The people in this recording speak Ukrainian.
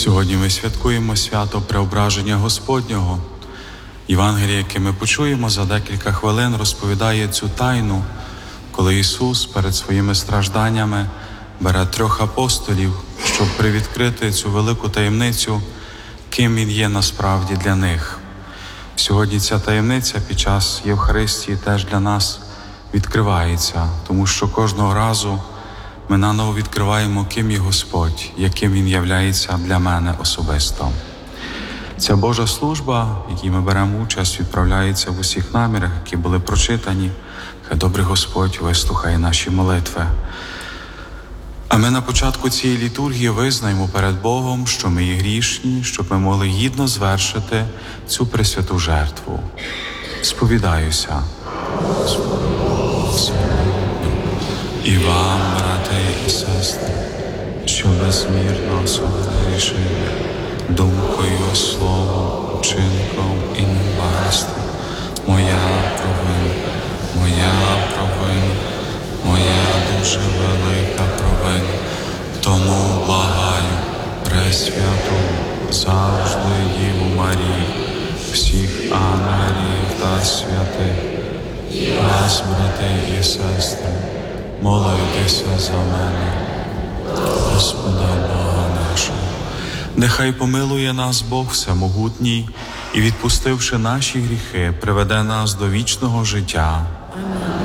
Сьогодні ми святкуємо свято Преображення Господнього. Євангеліє, яке ми почуємо за декілька хвилин, розповідає цю тайну, коли Ісус перед своїми стражданнями бере 3 апостолів, щоб привідкрити цю велику таємницю, ким Він є насправді для них. Сьогодні ця таємниця під час Євхаристії теж для нас відкривається, тому що кожного разу ми наново відкриваємо, ким є Господь, яким Він являється для мене особисто. Ця Божа служба, в якій ми беремо участь, відправляється в усіх намірах, які були прочитані. Хай добрий Господь вислухає наші молитви. А ми на початку цієї літургії визнаємо перед Богом, що ми є грішні, щоб ми могли гідно звершити цю пресвяту жертву. Сповідаюся. І вам, брати і сестри, що безмірно согрішили думкою, словом, вчинком і невбарством. Моя провина, моя дуже велика провина. Тому благаю Пресвяту, завжди Діву Марію, всіх ангелів та святих, вас, брати і сестри, молитеся за мене, Господа Бога нашого. Нехай помилує нас Бог Всемогутній і, відпустивши наші гріхи, приведе нас до вічного життя. Амінь.